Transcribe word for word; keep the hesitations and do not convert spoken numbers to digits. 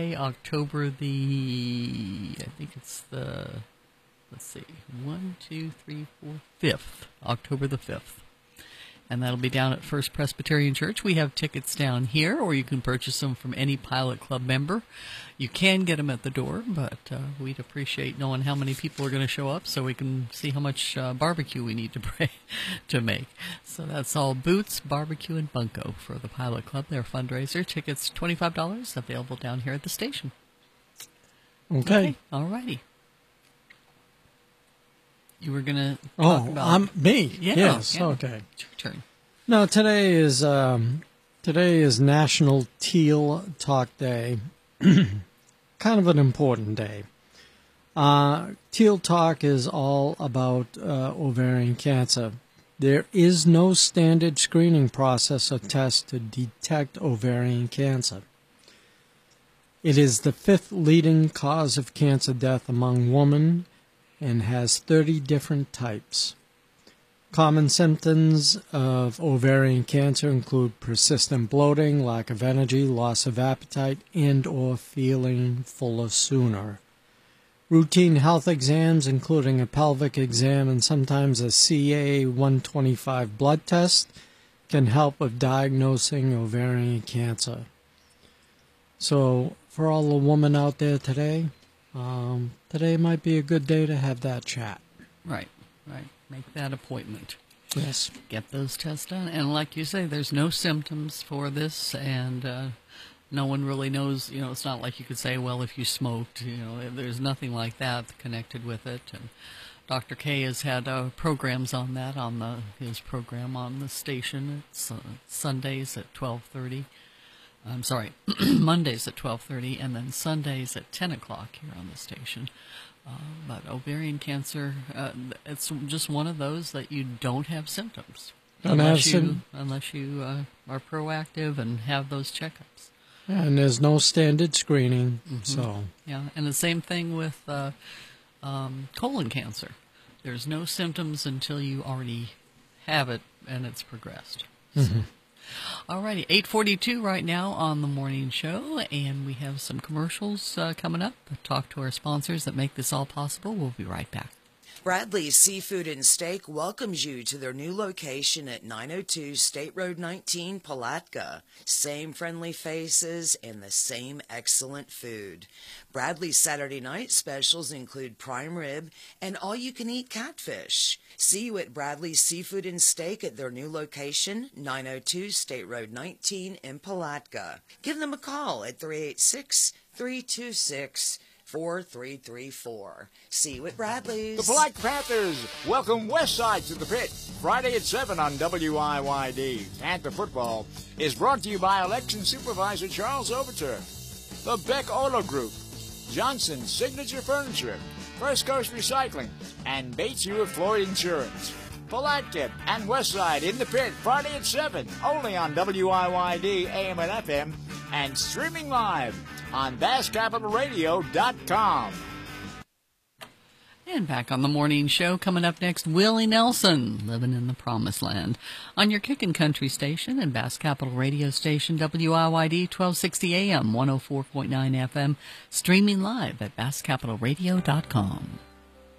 October the, I think it's the, let's see, one, two, three, four, fifth, October the fifth. And that'll be down at First Presbyterian Church. We have tickets down here, or you can purchase them from any Pilot Club member. You can get them at the door, but uh, we'd appreciate knowing how many people are going to show up so we can see how much uh, barbecue we need to pray, to make. So that's all Boots, Barbecue, and Bunko for the Pilot Club, their fundraiser. Tickets twenty-five dollars, available down here at the station. Okay. Okay, all righty. You were going to talk oh, about... I'm me. Yeah, yes, yeah. okay. It's your turn. No, today is um, today is National Teal Talk Day. Kind of an important day. Uh, Teal Talk is all about uh, ovarian cancer. There is no standard screening process or test to detect ovarian cancer. It is the fifth leading cause of cancer death among women and has thirty different types. Common symptoms of ovarian cancer include persistent bloating, lack of energy, loss of appetite, and or feeling fuller sooner. Routine health exams, including a pelvic exam and sometimes a C A one twenty-five blood test, can help with diagnosing ovarian cancer. So, for all the women out there today, um, today might be a good day to have that chat. Right, right. Make that appointment. Yes. Get those tests done. And like you say, there's no symptoms for this, and uh, no one really knows. You know, it's not like you could say, well, if you smoked, you know, there's nothing like that connected with it. And Doctor K has had uh, programs on that on the his program on the station. It's uh, Sundays at twelve thirty. I'm sorry, Mondays at twelve thirty, and then Sundays at ten o'clock here on the station. Uh, but ovarian cancer, uh, it's just one of those that you don't have symptoms. Don't unless have you, sim- unless you uh, are proactive and have those checkups. And there's no standard screening, Mm-hmm. so... Yeah, and the same thing with uh, um, colon cancer. There's no symptoms until you already have it and it's progressed. Mm-hmm. So. Alrighty, eight forty-two right now on the morning show, and we have some commercials uh, coming up. Talk to our sponsors that make this all possible. We'll be right back. Bradley's Seafood and Steak welcomes you to their new location at nine oh two State Road nineteen, Palatka. Same friendly faces and the same excellent food. Bradley's Saturday night specials include prime rib and all-you-can-eat catfish. See you at Bradley's Seafood and Steak at their new location, nine oh two State Road nineteen in Palatka. Give them a call at three eight six, three two six, four three three four. See you at Bradley's. The Black Panthers welcome Westside to the pit Friday at seven on W I Y D. Panther football is brought to you by Election Supervisor Charles Overture, the Beck Auto Group, Johnson Signature Furniture, First Coast Recycling, and Bates Hewitt Floyd Insurance. Palatka and Westside in the pit Friday at seven, only on W I Y D A M and F M, and streaming live on Bass Capital Radio dot com. And back on the morning show, coming up next, Willie Nelson, Living in the Promised Land, on your Kickin' Country station and Bass Capital Radio station, W I Y D twelve sixty A M, one oh four point nine F M, streaming live at Bass Capital Radio dot com.